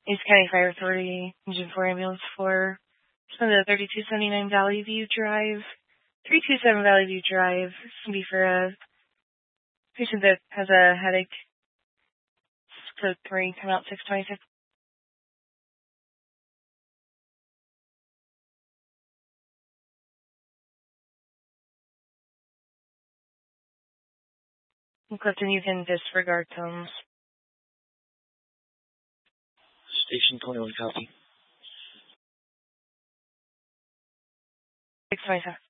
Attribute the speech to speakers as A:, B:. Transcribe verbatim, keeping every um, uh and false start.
A: East County Fire Authority, Engine four Ambulance four, from the thirty-two seventy-nine Valley View Drive, three two seven Valley View Drive. This can be for a patient that has a headache. Code three, come out six twenty-six. Clifton, you can disregard tones.
B: Station twenty-one, copy.
A: six twenty-seven.